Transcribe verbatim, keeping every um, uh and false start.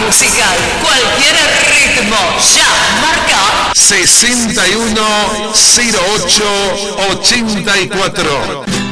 musical, cualquier ritmo, ya, marca sesenta y uno cero ocho ochenta y cuatro.